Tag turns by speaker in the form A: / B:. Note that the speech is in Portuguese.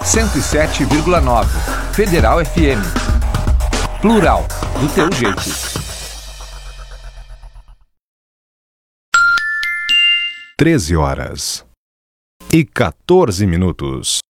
A: 107,9. Federal FM. Plural, do teu jeito.
B: 13h14.